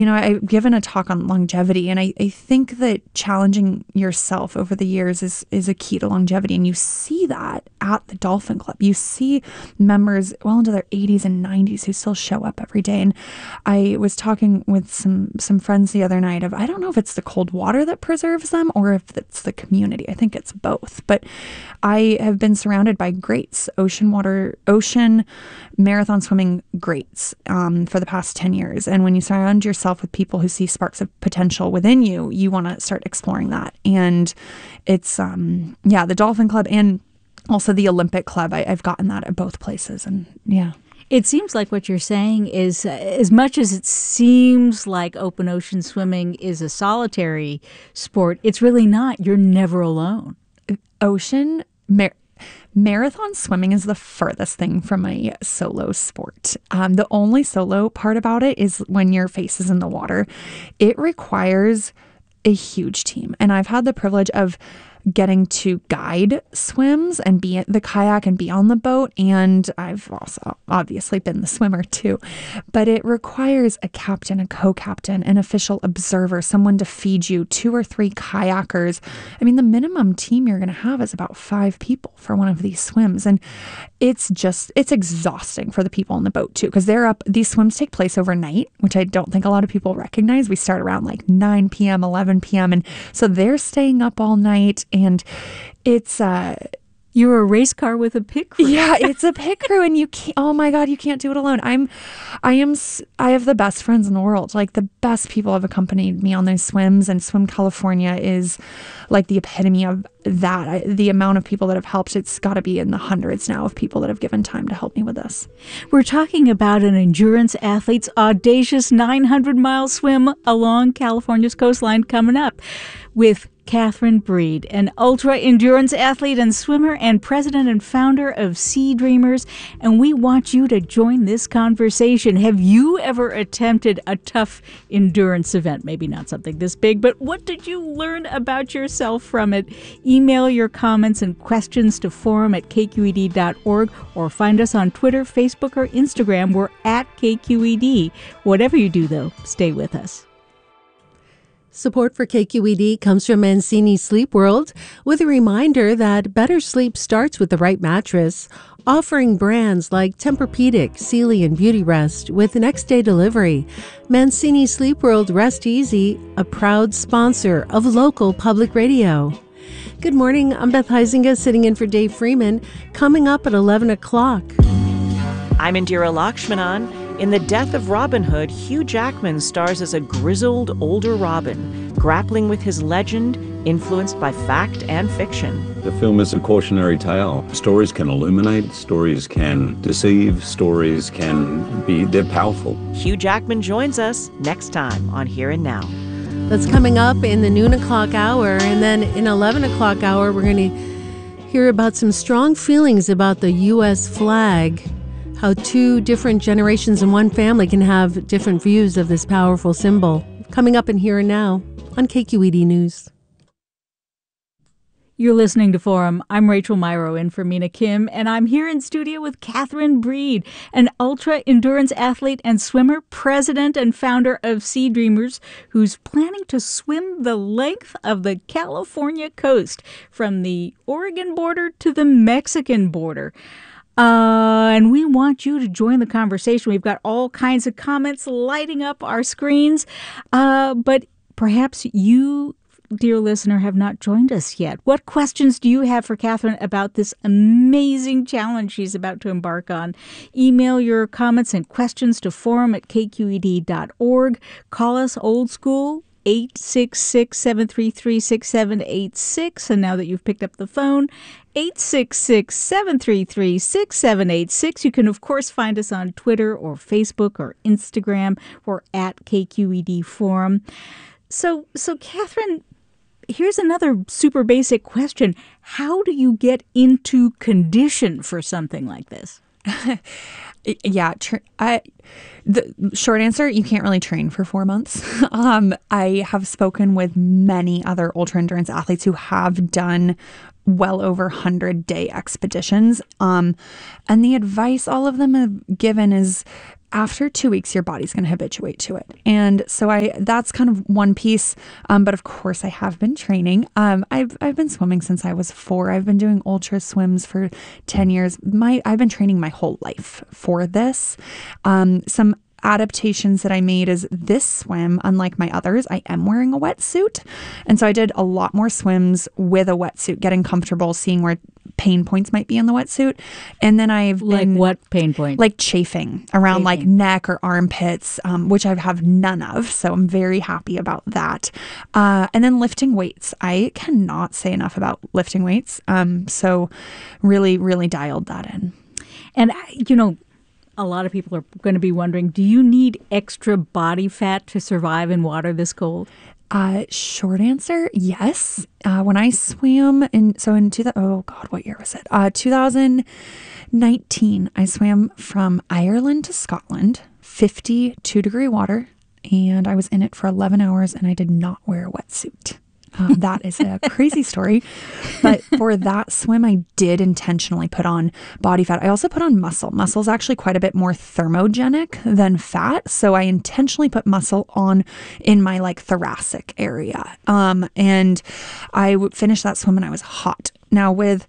I've given a talk on longevity, and I think that challenging yourself over the years is a key to longevity. And you see that at the Dolphin Club. You see members well into their 80s and 90s who still show up every day. And I was talking with some friends the other night I don't know if it's the cold water that preserves them or if it's the community. I think it's both. But I have been surrounded by greats, ocean marathon swimming greats for the past 10 years. And when you surround yourself with people who see sparks of potential within you, you want to start exploring that. And it's, the Dolphin Club and also the Olympic Club. I've gotten that at both places. And yeah. It seems like what you're saying is as much as it seems like open ocean swimming is a solitary sport, it's really not. You're never alone. Marathon swimming is the furthest thing from a solo sport. The only solo part about it is when your face is in the water. It requires a huge team. And I've had the privilege of getting to guide swims and be at the kayak and be on the boat. And I've also obviously been the swimmer too. But it requires a captain, a co-captain, an official observer, someone to feed you, 2 or 3 kayakers. I mean, the minimum team you're going to have is about 5 people for one of these swims. And it's exhausting for the people on the boat too, because these swims take place overnight, which I don't think a lot of people recognize. We start around like 9 p.m., 11 p.m. And so they're staying up all night. And it's you're a race car with a pit crew. Yeah, it's a pit crew, and you can't. Oh my God, you can't do it alone. I have the best friends in the world. Like, the best people have accompanied me on those swims, and Swim California is like the epitome of that. The amount of people that have helped, it's got to be in the hundreds now of people that have given time to help me with this. We're talking about an endurance athlete's audacious 900-mile swim along California's coastline coming up with Catherine Breed, an ultra-endurance athlete and swimmer and president and founder of Sea Dreamers, and we want you to join this conversation. Have you ever attempted a tough endurance event? Maybe not something this big, but what did you learn about yourself from it? Email your comments and questions to forum@kqed.org or find us on Twitter, Facebook, or Instagram. We're at KQED. Whatever you do, though, stay with us. Support for KQED comes from Mancini Sleep World, with a reminder that better sleep starts with the right mattress, offering brands like Tempur-Pedic, Sealy, and Beautyrest with next-day delivery. Mancini Sleep World, rest easy, a proud sponsor of local public radio. Good morning, I'm Beth Huizinga, sitting in for Dave Freeman. Coming up at 11 o'clock. I'm Indira Lakshmanan. In The Death of Robin Hood, Hugh Jackman stars as a grizzled older Robin, grappling with his legend, influenced by fact and fiction. The film is a cautionary tale. Stories can illuminate, stories can deceive, stories they're powerful. Hugh Jackman joins us next time on Here and Now. That's coming up in the noon o'clock hour, and then in 11 o'clock hour, we're going to hear about some strong feelings about the U.S. flag. How 2 different generations in one family can have different views of this powerful symbol. Coming up in Here and Now on KQED News. You're listening to Forum. I'm Rachel Myrow in for Mina Kim, and I'm here in studio with Catherine Breed, an ultra-endurance athlete and swimmer, president and founder of Sea Dreamers, who's planning to swim the length of the California coast from the Oregon border to the Mexican border. And we want you to join the conversation. We've got all kinds of comments lighting up our screens. But perhaps you, dear listener, have not joined us yet. What questions do you have for Catherine about this amazing challenge she's about to embark on? Email your comments and questions to forum@kqed.org. Call us old school, 866-733-6786. And now that you've picked up the phone, 866-733-6786. You can, of course, find us on Twitter or Facebook or Instagram. We're at KQED Forum. So Catherine, here's another super basic question. How do you get into condition for something like this? Yeah, the short answer, you can't really train for 4 months. I have spoken with many other ultra endurance athletes who have done well over 100-day expeditions. And the advice all of them have given is after 2 weeks, your body's going to habituate to it. And so that's kind of one piece. But of course, I have been training. I've been swimming since I was 4. I've been doing ultra swims for 10 years. I've been training my whole life for this. Some adaptations that I made is this swim, unlike my others, I am wearing a wetsuit. And so I did a lot more swims with a wetsuit, getting comfortable, seeing where pain points might be in the wetsuit. And then I've been... Like what pain point? Like chafing around like neck or armpits, which I have none of. So I'm very happy about that. And then lifting weights. I cannot say enough about lifting weights. So really, really dialed that in. And, a lot of people are going to be wondering, do you need extra body fat to survive in water this cold? Short answer, yes. When I swam what year was it? 2019, I swam from Ireland to Scotland, 52-degree water, and I was in it for 11 hours, and I did not wear a wetsuit. That is a crazy story. But for that swim, I did intentionally put on body fat. I also put on muscle. Muscle is actually quite a bit more thermogenic than fat. So I intentionally put muscle on in my like thoracic area. And I would finish that swim and I was hot. Now with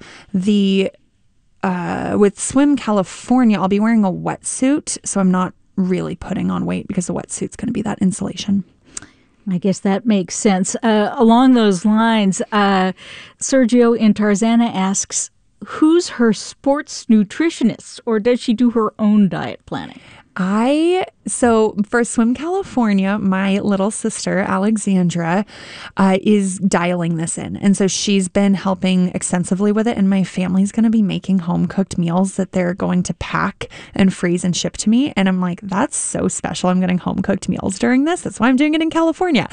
Swim California, I'll be wearing a wetsuit. So I'm not really putting on weight because the wetsuit's going to be that insulation. I guess that makes sense. Along those lines, Sergio in Tarzana asks, who's her sports nutritionist, or does she do her own diet planning? So for Swim California, my little sister, Alexandra, is dialing this in. And so she's been helping extensively with it. And my family's going to be making home cooked meals that they're going to pack and freeze and ship to me. And I'm like, that's so special. I'm getting home cooked meals during this. That's why I'm doing it in California.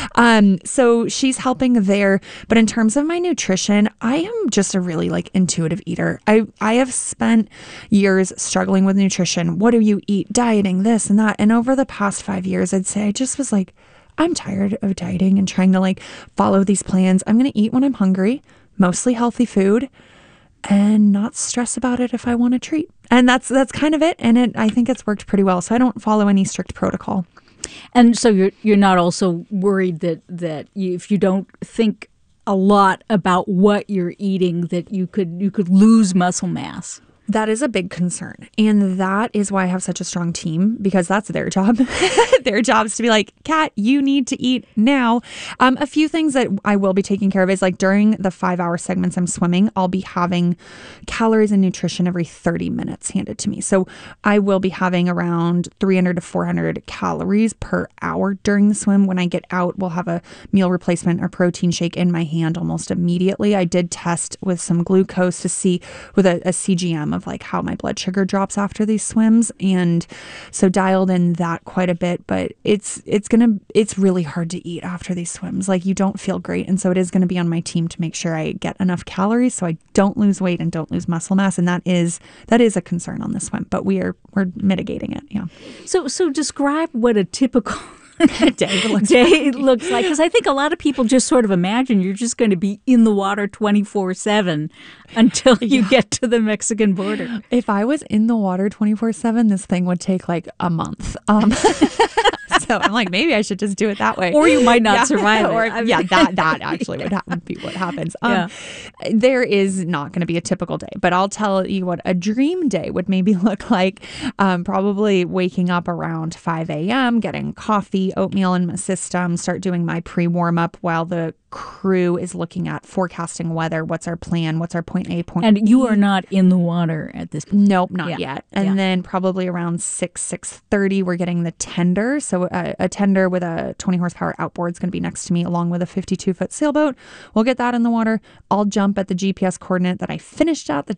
So she's helping there. But in terms of my nutrition, I am just a really like intuitive eater. I have spent years struggling with nutrition. What do you eat? Dieting, this and that. And over the past 5 years, I'd say I just was like, I'm tired of dieting and trying to like follow these plans. I'm going to eat when I'm hungry, mostly healthy food, and not stress about it if I want a treat. And that's kind of it. And I think it's worked pretty well. So I don't follow any strict protocol. And so you're not also worried that if you don't think a lot about what you're eating, that you could lose muscle mass. That is a big concern. And that is why I have such a strong team, because that's their job. Their job is to be like, Kat, you need to eat now. A few things that I will be taking care of is like during the 5-hour segments I'm swimming, I'll be having calories and nutrition every 30 minutes handed to me. So I will be having around 300 to 400 calories per hour during the swim. When I get out, we'll have a meal replacement or protein shake in my hand almost immediately. I did test with some glucose to see with a CGM of like how my blood sugar drops after these swims, and so dialed in that quite a bit. But it's really hard to eat after these swims. Like you don't feel great, and so it is going to be on my team to make sure I get enough calories so I don't lose weight and don't lose muscle mass, and that is a concern on this swim. But we're mitigating it. Yeah. So describe what a typical day looks like, because I think a lot of people just sort of imagine you're just going to be in the water 24/7 until you get to the Mexican border. If I was in the water 24/7, this thing would take like a month. So I'm like, maybe I should just do it that way. Or you might not survive it. Or, that actually would be what happens. There is not going to be a typical day, but I'll tell you what a dream day would maybe look like. Probably waking up around 5 a.m., getting coffee, oatmeal in my system, start doing my pre-warm-up while the crew is looking at forecasting weather. What's our plan? What's our point A, point And B? you are not in the water at this point. Nope, not yet. And then probably around 6:30, we're getting the tender. So a tender with a 20 horsepower outboard is going to be next to me along with a 52-foot sailboat. We'll get that in the water. I'll jump at the GPS coordinate that I finished at the